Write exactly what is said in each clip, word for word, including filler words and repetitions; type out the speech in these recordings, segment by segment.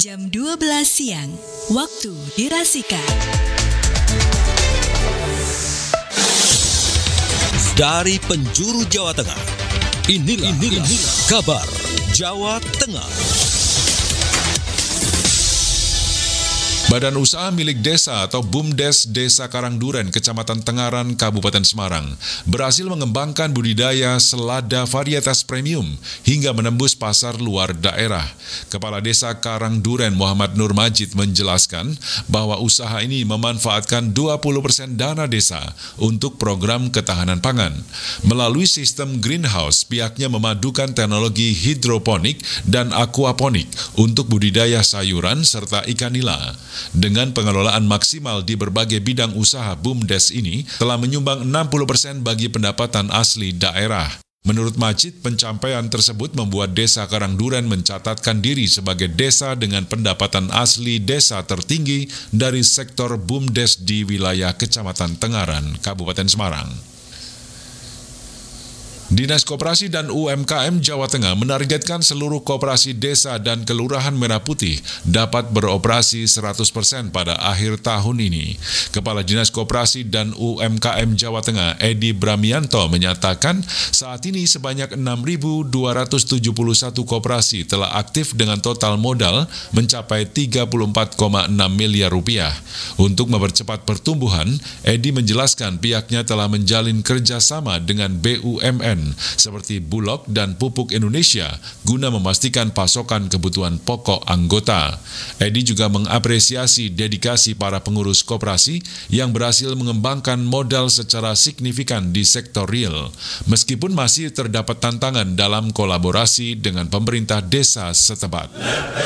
jam dua belas siang, waktu dirasika. Dari penjuru Jawa Tengah, inilah, inilah, inilah kabar Jawa Tengah. Badan Usaha Milik Desa atau BUMDes Desa Karangduren, Kecamatan Tengaran, Kabupaten Semarang, berhasil mengembangkan budidaya selada varietas premium hingga menembus pasar luar daerah. Kepala Desa Karangduren Muhammad Nur Majid menjelaskan bahwa usaha ini memanfaatkan dua puluh persen dana desa untuk program ketahanan pangan. Melalui sistem greenhouse, pihaknya memadukan teknologi hidroponik dan aquaponik untuk budidaya sayuran serta ikan nila. Dengan pengelolaan maksimal di berbagai bidang usaha, BUMDes ini telah menyumbang enam puluh persen bagi pendapatan asli daerah. Menurut Majid, pencapaian tersebut membuat Desa Karangduren mencatatkan diri sebagai desa dengan pendapatan asli desa tertinggi dari sektor BUMDes di wilayah Kecamatan Tengaran, Kabupaten Semarang. Dinas Koperasi dan U M K M Jawa Tengah menargetkan seluruh koperasi desa dan kelurahan Merah Putih dapat beroperasi seratus persen pada akhir tahun ini. Kepala Dinas Koperasi dan U M K M Jawa Tengah, Edi Bramianto, menyatakan saat ini sebanyak enam ribu dua ratus tujuh puluh satu koperasi telah aktif dengan total modal mencapai tiga puluh empat koma enam miliar rupiah. Untuk mempercepat pertumbuhan, Edi menjelaskan pihaknya telah menjalin kerjasama dengan B U M N seperti Bulog dan Pupuk Indonesia guna memastikan pasokan kebutuhan pokok anggota. Edi juga mengapresiasi dedikasi para pengurus koperasi yang berhasil mengembangkan modal secara signifikan di sektor real, meskipun masih terdapat tantangan dalam kolaborasi dengan pemerintah desa setempat.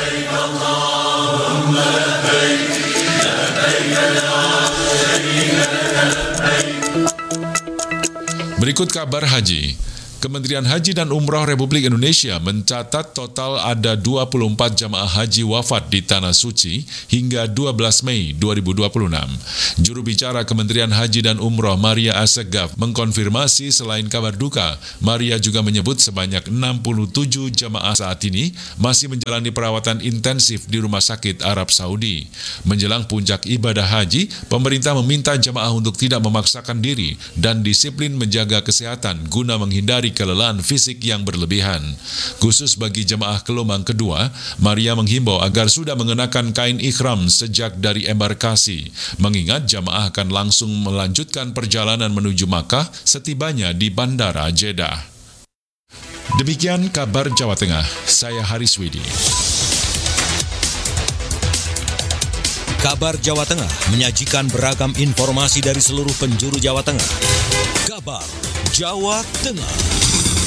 Berikut kabar haji. Kementerian Haji dan Umroh Republik Indonesia mencatat total ada dua puluh empat jamaah haji wafat di Tanah Suci hingga dua belas Mei dua ribu dua puluh enam. Juru bicara Kementerian Haji dan Umroh, Maria Assegaf, mengkonfirmasi selain kabar duka, Maria juga menyebut sebanyak enam puluh tujuh jamaah saat ini masih menjalani perawatan intensif di Rumah Sakit Arab Saudi. Menjelang puncak ibadah haji, pemerintah meminta jamaah untuk tidak memaksakan diri dan disiplin menjaga kesehatan guna menghindari kelelahan fisik yang berlebihan. Khusus bagi jemaah gelombang kedua, Maria menghimbau agar sudah mengenakan kain ikhram sejak dari embarkasi, mengingat jemaah akan langsung melanjutkan perjalanan menuju Makkah setibanya di Bandara Jeddah. Demikian kabar Jawa Tengah, saya Haris Widi. Kabar Jawa Tengah menyajikan beragam informasi dari seluruh penjuru Jawa Tengah. Kabar Jawa Tengah.